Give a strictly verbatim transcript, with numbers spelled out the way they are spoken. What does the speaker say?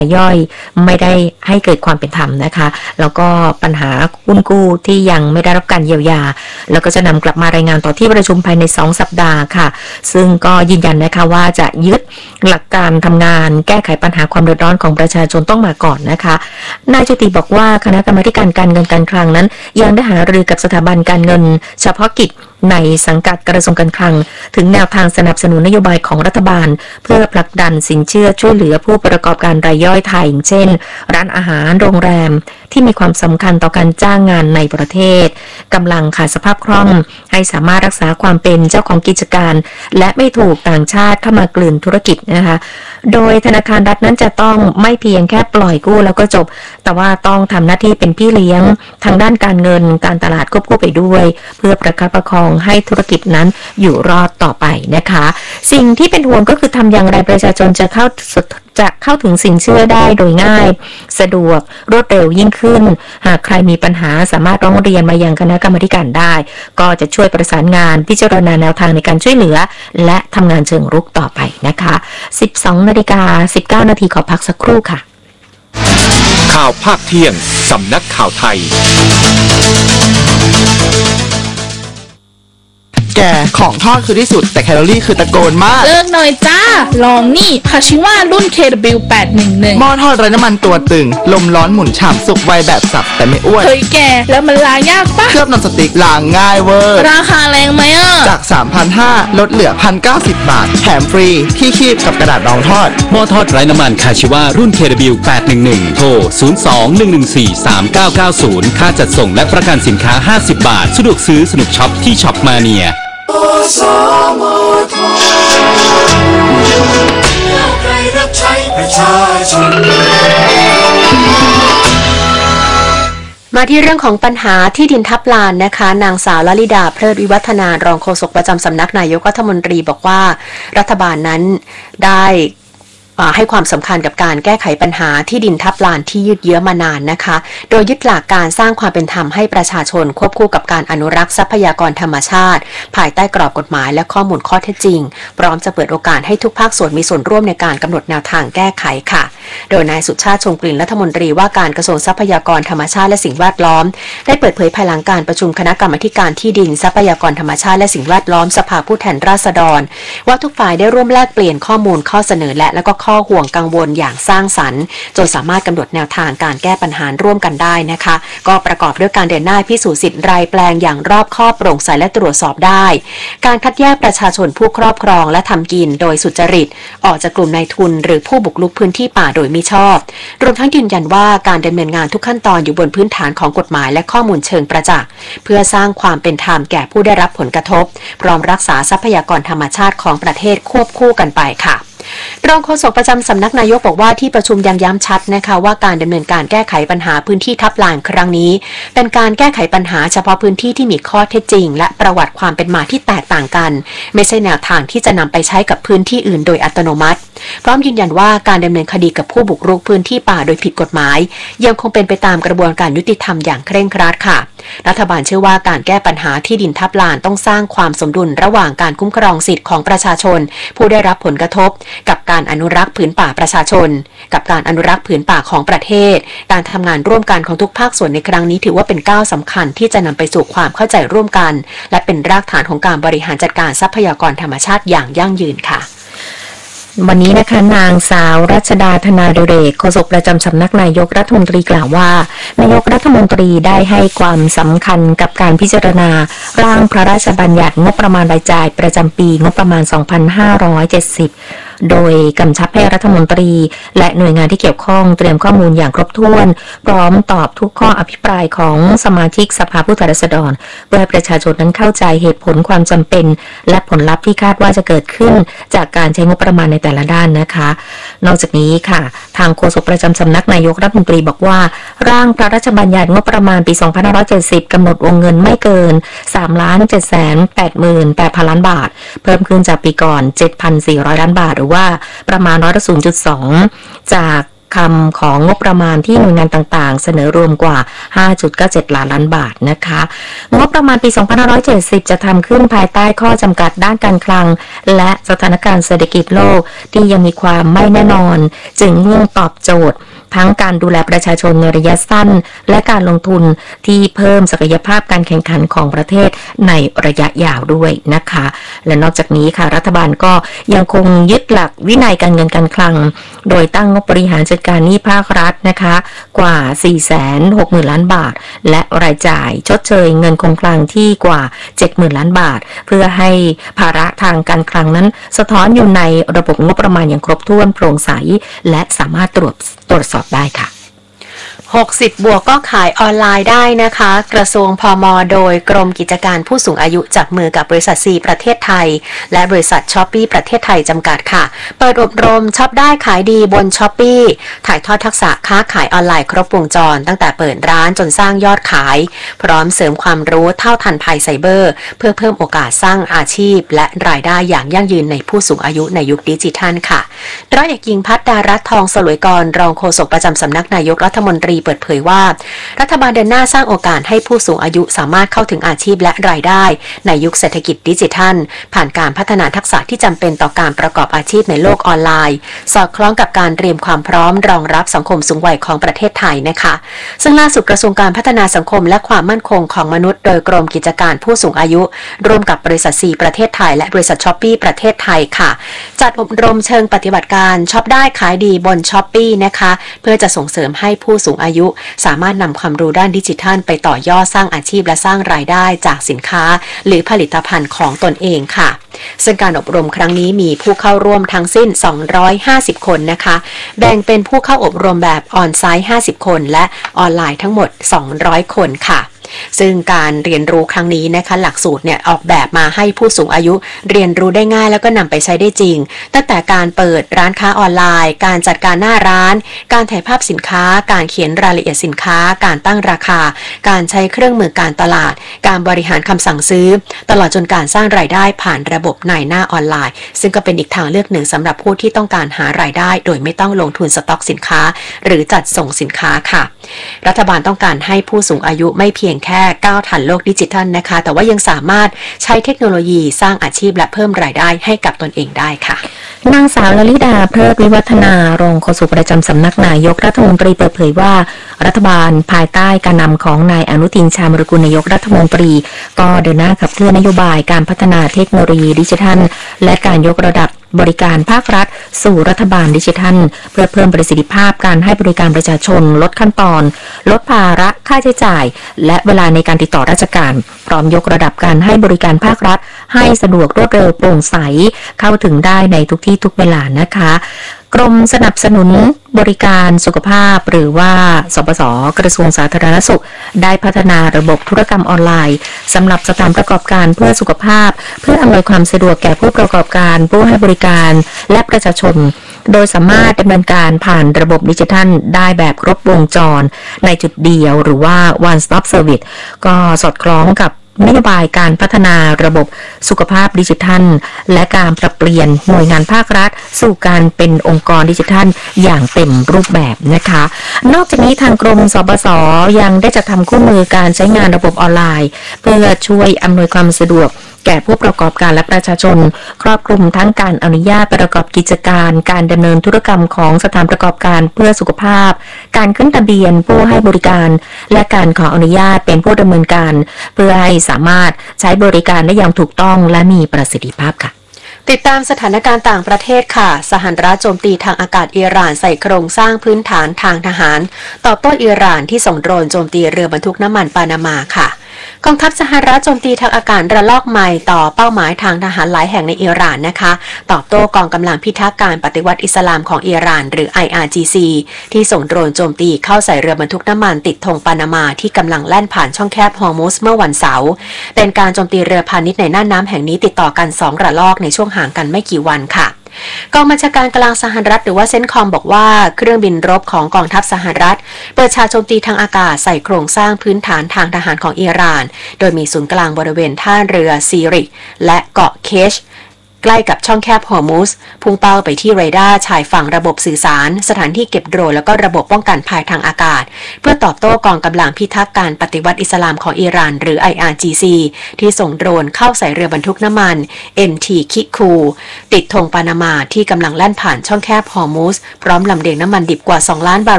ย่อยไม่ได้ให้เกิดความเป็นธรรมนะคะแล้วก็ปัญหาหุ้นกู้ที่ยังไม่ได้รับการเยียวยาแล้วก็จะนำกลับมารายงานต่อที่ประชุมภายในสองสัปดาห์ค่ะซึ่งก็ยืนยันนะคะว่าจะยึดหลักการทำงานแก้ไขปัญหาความเดือดร้อนของประชาชนต้องมาก่อนนะคะนายจุติบอกว่าคณะกรรมาการการเงินการคลังนั้นยังได้หารือกับสถาบันการเงินเฉพาะกิจในสังกัดกระทรวงการคลังถึงแนวทางสนับสนุนนโยบายของรัฐบาลเพื่อผลักดันสินเชื่อช่วยเหลือผู้ประกอบการรายย่อยไทยอย่างเช่นร้านอาหารโรงแรมที่มีความสำคัญต่อการจ้างงานในประเทศกำลังขาดสภาพคล่องให้สามารถรักษาความเป็นเจ้าของกิจการและไม่ถูกต่างชาติเข้ามากลืนธุรกิจนะคะโดยธนาคารรัฐนั้นจะต้องไม่เพียงแค่ปล่อยกู้แล้วก็จบแต่ว่าต้องทำหน้าที่เป็นพี่เลี้ยงทางด้านการเงินการตลาดควบคู่ไปด้วยเพื่อประคับประคองให้ธุรกิจนั้นอยู่รอดต่อไปนะคะสิ่งที่เป็นห่วงก็คือทำอย่างไรประชาชนจะเข้าจะเข้าถึงสินเชื่อได้โดยง่ายสะดวกรวดเร็วยิ่งขึ้นหากใครมีปัญหาสามารถร้องเรียนมายังคณะกรรมาการได้ก็จะช่วยประสานงานพิจารณาแนวทางในการช่วยเหลือและทำงานเชิงรุกต่อไปนะคะ สิบสองนาฬิกาสิบเก้านาทีขอพักสักครู่ค่ะข่าวภาคเที่ยงสำนักข่าวไทยแกของทอดคือที่สุดแต่แคลอรี่คือตะโกนมากเลิกหน่อยจ้าลองนี่คาชิว่ารุ่น เค ดับเบิลยู แปดหนึ่งหนึ่งหม้อทอดไร้น้ำมันตัวตึงลมร้อนหมุนฉ่ำสุกไวแบบสับแต่ไม่อ้วนเฮ้ยแกแล้วมันล้างยากปะเคลือบนอนสติ๊กล้างง่ายเวอร์ราคาแรงไหมอ่ะจาก สามพันห้าร้อย ลดเหลือ หนึ่งพันเก้าสิบ บาทแถมฟรีที่คีบกับกระดาษรองทอดหม้อทอดไร้น้ำมันคาชิว่ารุ่น เค ดับเบิลยู แปดหนึ่งหนึ่ง โทร ศูนย์ สอง หนึ่ง หนึ่ง สี่ สาม เก้า เก้า ศูนย์ ค่าจัดส่งและประกันสินค้าห้าสิบบาทสะดวกซื้อสนุกช็อปที่ช็อปมาเนียมาที่เรื่องของปัญหาที่ดินทับลานนะคะนางสาวลลิดาเพลิดวิวัฒนารองโฆษกประจำสำนักนายกรัฐมนตรีบอกว่ารัฐบาลนั้นได้ให้ความสำคัญกับการแก้ไขปัญหาที่ดินทับลานที่ยืดเยื้อมานานนะคะโดยยึดหลักการสร้างความเป็นธรรมให้ประชาชนควบคู่กับการอนุรักษ์ทรัพยากรธรรมชาติภายใต้กรอบกฎหมายและข้อมูลข้อเท็จจริงพร้อมจะเปิดโอกาสให้ทุกภาคส่วนมีส่วนร่วมในการกำหนดแนวทางแก้ไขค่ะโดยนายสุชาติชมกลิ่นรัฐมนตรีว่าการกระทรวงทรัพยากรธรรมชาติและสิ่งแวดล้อมได้เปิดเผยภายหลังการประชุมคณะกรรมาการที่ดินทรัพยากรธรรมชาติและสิ่งแวดล้อมสภาผู้แทนราษฎรว่าทุกฝ่ายได้ร่วมแลกเปลี่ยนข้อมูลข้อเสนอและแล้วก็ข้อห่วงกังวลอย่างสร้างสรรค์จนสามารถกำหนดแนวทางการแก้ปัญหาร่วมกันได้นะคะก็ประกอบด้วยการเดินหน้าพิสูจน์สิทธิ์รายแปลงอย่างรอบคอบโปร่งใสและตรวจสอบได้การคัดแยกประชาชนผู้ครอบครองและทำกินโดยสุจริตออกจากกลุ่มนายทุนหรือผู้บุกรุกพื้นที่ป่าโดยมิชอบรวมทั้งยืนยันว่าการดำเนินงานทุกขั้นตอนอยู่บนพื้นฐานของกฎหมายและข้อมูลเชิงประจักษ์เพื่อสร้างความเป็นธรรมแก่ผู้ได้รับผลกระทบพร้อมรักษาทรัพยากรธรรมชาติของประเทศควบคู่กันไปค่ะรองโฆษกประจำสำนักนายกบอกว่าที่ประชุมยังย้ำชัดนะคะว่าการดำเนินการแก้ไขปัญหาพื้นที่ทับลานครั้งนี้เป็นการแก้ไขปัญหาเฉพาะพื้นที่ที่มีข้อเท็จจริงและประวัติความเป็นมาที่แตกต่างกันไม่ใช่แนวทางที่จะนำไปใช้กับพื้นที่อื่นโดยอัตโนมัติพร้อมยืนยันว่าการดำเนินคดีกับผู้บุกรุกพื้นที่ป่าโดยผิดกฎหมายยังคงเป็นไปตามกระบวนการยุติธรรมอย่างเคร่งครัดค่ะรัฐบาลเชื่อว่าการแก้ปัญหาที่ดินทับลานต้องสร้างความสมดุลระหว่างการคุ้มครองสิทธิของประชาชนผู้ได้รับผลกระทบกับการอนุรักษ์ผืนป่าประชาชนกับการอนุรักษ์ผืนป่าของประเทศการทำงานร่วมกันของทุกภาคส่วนในครั้งนี้ถือว่าเป็นก้าวสำคัญที่จะนำไปสู่ความเข้าใจร่วมกันและเป็นรากฐานของการบริหารจัดการทรัพยากรธรรมชาติอย่างยั่งยืนค่ะวันนี้นะคะนางสาวรัชดาธนาดิเรกโฆษกประจำสำนักนายกรัฐมนตรีกล่าวว่านายกรัฐมนตรีได้ให้ความสำคัญกับการพิจารณาร่างพระราชบัญญัติงบประมาณรายจ่ายประจำปีงบประมาณสองพันห้าร้อยเจ็ดสิบโดยกำชับให้รัฐมนตรีและหน่วยงานที่เกี่ยวข้องเตรียมข้อมูลอย่างครบถ้วนพร้อมตอบทุกข้ออภิปรายของสมาชิกสภาผู้แทนราษฎรเพื่อให้ประชาชนนั้นเข้าใจเหตุผลความจำเป็นและผลลัพธ์ที่คาดว่าจะเกิดขึ้นจากการใช้งบประมาณในแต่ละด้านนะคะนอกจากนี้ค่ะทางโฆษกประจำสำนักนายกรัฐมนตรีบอกว่าร่างพระราชบัญญัติงบประมาณปีสองพันห้าร้อยเจ็ดสิบกำหนดวงเงินไม่เกิน สามล้านเจ็ดแสนแปดหมื่นแปดพัน ล้านบาทเพิ่มขึ้นจากปีก่อน เจ็ดพันสี่ร้อย ล้านบาทหรือว่าประมาณร้อยละ ศูนย์จุดสอง จากคำของงบประมาณที่หน่วยงานต่างๆเสนอรวมกว่า ห้าจุดเก้าเจ็ด ล้านล้านบาทนะคะงบประมาณปี สองพันห้าร้อยเจ็ดสิบ จะทำขึ้นภายใต้ข้อจำกัดด้านการคลังและสถานการณ์เศรษฐกิจโลกที่ยังมีความไม่แน่นอนจึงมุ่งตอบโจทย์ทั้งการดูแลประชาชนในระยะสั้นและการลงทุนที่เพิ่มศักยภาพการแข่งขันของประเทศในระยะยาวด้วยนะคะและนอกจากนี้ค่ะรัฐบาลก็ยังคงยึดหลักวินัยการเงินการคลังโดยตั้งงบบริหารจัดการหนี้ภาครัฐนะคะกว่า สี่แสนหกหมื่น ล้านบาทและรายจ่ายชดเชยเงินคงคลังที่กว่า เจ็ดหมื่น ล้านบาทเพื่อให้ภาระทางการคลังนั้นสะท้อนอยู่ในระบบงบประมาณอย่างครบถ้วนโปร่งใสและสามารถตรวจตรวจสอบได้ค่ะหกสิบบวกก็ขายออนไลน์ได้นะคะกระทรวงพม.โดยกรมกิจการผู้สูงอายุจับมือกับบริษัทซีประเทศไทยและบริษัทช้อปปี้ประเทศไทยจำกัดค่ะเปิดอบรมช็อปได้ขายดีบนช้อปปี้ถ่ายทอดทักษะค้าขายออนไลน์ครบวงจรตั้งแต่เปิดร้านจนสร้างยอดขายพร้อมเสริมความรู้เท่าทันภัยไซเบอร์เพื่อเพิ่มโอกาสสร้างอาชีพและรายได้อย่างยั่งยืนในผู้สูงอายุในยุคดิจิทัลค่ะร้อยเอกหญิงพัฒดารัตน์ทองสลวยกรรองโฆษกประจำสำนักนายกรัฐมนตรีเปิดเผยว่ารัฐบาลเดินหน้าสร้างโอกาสให้ผู้สูงอายุสามารถเข้าถึงอาชีพและรายได้ในยุคเศรษฐกิจดิจิทัลผ่านการพัฒนาทักษะที่จำเป็นต่อการประกอบอาชีพในโลกออนไลน์สอดคล้องกับการเตรียมความพร้อมรองรับสังคมสูงวัยของประเทศไทยนะคะซึ่งล่าสุดกระทรวงการพัฒนาสังคมและความมั่นคงของมนุษย์โดยกรมกิจการผู้สูงอายุร่วมกับบริษัทซีประเทศไทยและบริษัทช้อปปี้ประเทศไทยค่ะจัดอบรมเชิงปฏิบัติการช็อปได้ขายดีบนช้อปปี้นะคะเพื่อจะส่งเสริมให้ผู้สูงอายุสามารถนำความรู้ด้านดิจิทัลไปต่อยอดสร้างอาชีพและสร้างรายได้จากสินค้าหรือผลิตภัณฑ์ของตนเองค่ะซึ่งการอบรมครั้งนี้มีผู้เข้าร่วมทั้งสิ้นสองร้อยห้าสิบคนนะคะแบ่งเป็นผู้เข้าอบรมแบบออนไซต์ห้าสิบคนและออนไลน์ทั้งหมดสองร้อยคนค่ะซึ่งการเรียนรู้ครั้งนี้นะคะหลักสูตรเนี่ยออกแบบมาให้ผู้สูงอายุเรียนรู้ได้ง่ายแล้วก็นำไปใช้ได้จริงตั้งแต่การเปิดร้านค้าออนไลน์การจัดการหน้าร้านการถ่ายภาพสินค้าการเขียนรายละเอียดสินค้าการตั้งราคาการใช้เครื่องมือการตลาดการบริหารคำสั่งซื้อตลอดจนการสร้างรายได้ผ่านระบบนายหน้าออนไลน์ซึ่งก็เป็นอีกทางเลือกหนึ่งสำหรับผู้ที่ต้องการหารายได้โดยไม่ต้องลงทุนสต็อกสินค้าหรือจัดส่งสินค้าค่ะรัฐบาลต้องการให้ผู้สูงอายุไม่เพียงแค่ก้าวทันโลกดิจิทัลนะคะแต่ว่ายังสามารถใช้เทคโนโลยีสร้างอาชีพและเพิ่มรายได้ให้กับตนเองได้ค่ะนางสาวลลิดาเพลิดวิวัฒนารองโฆษกประจำสำนักนายกรัฐมนตรีเปิดเผยว่ารัฐบาลภายใต้การนำของนายอนุทินชาญวิรากูลนายกรัฐมนตรีก็เดินหน้าขับเคลื่อนนโยบายการพัฒนาเทคโนโลยีดิจิทัลและการยกระดับบริการภาครัฐสู่รัฐบาลดิจิทัลเพื่อเพิ่มประสิทธิภาพการให้บริการประชาชนลดขั้นตอนลดภาระค่าใช้จ่ายและเวลาในการติดต่อราชการพร้อมยกระดับการให้บริการภาครัฐให้สะดวกรวดเร็วโปร่งใสเข้าถึงได้ในทุกที่ทุกเวลานะคะกรมสนับสนุนบริการสุขภาพหรือว่าสปส.กระทรวงสาธารณสุขได้พัฒนาระบบธุรกรรมออนไลน์สำหรับสถานประกอบการเพื่อสุขภาพเพื่ออำนวยความสะดวกแก่ผู้ประกอบการผู้ให้บริการและประชาชนโดยสามารถดำเนินการผ่านระบบดิจิทัลได้แบบครบวงจรในจุดเดียวหรือว่า one stop service ก็สอดคล้องกับนโยบายการพัฒนาระบบสุขภาพดิจิทัลและการปรับเปลี่ยนหน่วยงานภาครัฐสู่การเป็นองค์กรดิจิทัลอย่างเต็มรูปแบบนะคะนอกจากนี้ทางกรมสปส.ยังได้จัดทำคู่มือการใช้งานระบบออนไลน์เพื่อช่วยอำนวยความสะดวกแก่ผู้ประกอบการและประชาชนครอบคลุมทั้งการอนุญาตประกอบกิจการการดำเนินธุรกรรมของสถานประกอบการเพื่อสุขภาพการขึ้นทะเบียนผู้ให้บริการและการขออนุญาตเป็นผู้ดำเนินการเพื่อให้สามารถใช้บริการได้อย่างถูกต้องและมีประสิทธิภาพค่ะติดตามสถานการณ์ต่างประเทศค่ะสหรัฐโจมตีทางอากาศอิหร่านใส่โครงสร้างพื้นฐานทางทหารตอบโต้อิหร่านที่ส่งโดรนโจมตีเรือบรรทุกน้ำมันปานามาค่ะกองทัพสหรัฐโจมตีทางอากาศระลอกใหม่ต่อเป้าหมายทางทหารหลายแห่งในอิหร่านนะคะตอบโต้กองกำลังพิทักษ์การปฏิวัติอิสลามของอิหร่านหรือ ไอ อาร์ จี ซี ที่ส่งโดรนโจมตีเข้าใส่เรือบรรทุกน้ำมันติดธงปานามาที่กำลังแล่นผ่านช่องแคบฮอร์มุซเมื่อวันเสาร์เป็นการโจมตีเรือพาณิชย์ในน่านน้ำแห่งนี้ติดต่อกันสองระลอกในช่วงห่างกันไม่กี่วันค่ะกองบัญชาการกลางสหรัฐหรือว่าเซนคอมบอกว่าเครื่องบินรบของกองทัพสหรัฐเปิดฉากโจมตีทางอากาศใส่โครงสร้างพื้นฐานทางทหารของอิหร่านโดยมีศูนย์กลางบริเวณท่าเรือซีริกและเกาะเคชใกล้กับช่องแคบฮอร์มุสพุ่งเป้าไปที่เรดาร์ชายฝั่งระบบสื่อสารสถานที่เก็บโดรนแล้วก็ระบบป้องกันภัยทางอากาศเพื่อตอบโต้กองกำลังพิทักษ์การปฏิวัติอิสลามของอิหร่านหรือ ไอ อาร์ จี ซี ที่ส่งโดรนเข้าใส่เรือบรรทุกน้ำมัน เอ็ม ที คิคูติดธงปานามาที่กำลังแล่นผ่านช่องแคบฮอร์มุสพร้อมลำเลียงน้ำมันดิบกว่าสองล้านบาร์